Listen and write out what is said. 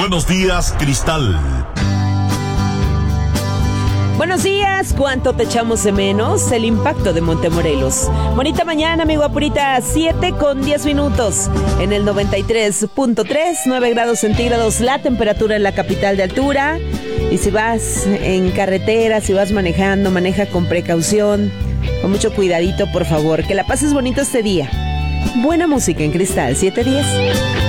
Buenos días, Cristal. Buenos días, ¿cuánto te echamos de menos? El impacto de Montemorelos. Bonita mañana, amigo Apurita, 7:10 en el 93.3, 9 grados centígrados la temperatura en la capital de altura. Y si vas en carretera, si vas manejando, maneja con precaución, con mucho cuidadito, por favor. Que la pases bonito este día. Buena música en Cristal, 7:10.